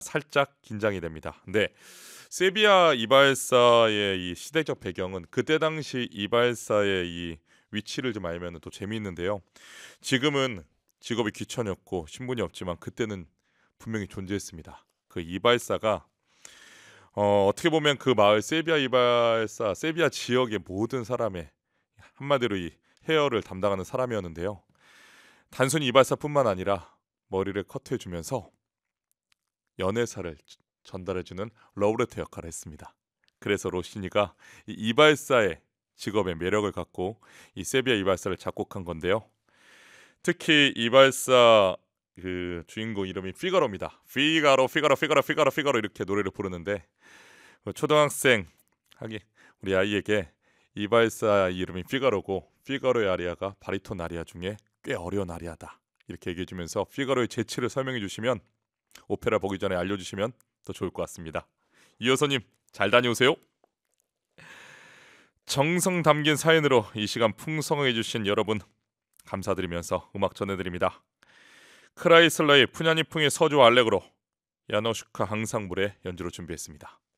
살짝 긴장이 됩니다. 근데 세비야 이발사의 이 시대적 배경은 그때 당시 이발사의 이 위치를 좀 알면 또 재미있는데요. 지금은 직업이 귀천이었고 신분이 없지만 그때는 분명히 존재했습니다. 그 이발사가 어떻게 보면 그 마을 세비야 이발사 세비야 지역의 모든 사람의 한마디로 이 헤어를 담당하는 사람이었는데요. 단순히 이발사뿐만 아니라 머리를 커트해주면서 연애사를 전달해주는 러브레터 역할을 했습니다. 그래서 로시니가 이 이발사의 직업의 매력을 갖고 이 세비야 이발사를 작곡한 건데요. 특히 이발사 그 주인공 이름이 피가로입니다. 피가로 피가로 피가로 피가로 피가로 이렇게 노래를 부르는데 그 초등학생 하기 우리 아이에게 이발사 이름이 피가로고 피가로의 아리아가 바리톤 아리아 중에 꽤 어려운 아리아다 이렇게 얘기해주면서 피가로의 재치를 설명해 주시면 오페라 보기 전에 알려주시면 더 좋을 것 같습니다. 이효서님 잘 다녀오세요. 정성 담긴 사연으로 이 시간 풍성하게 해주신 여러분 감사드리면서 음악 전해드립니다. 크라이슬러의 푸냐니풍의 서주 알렉으로 야노슈카 항상물의 연주로 준비했습니다.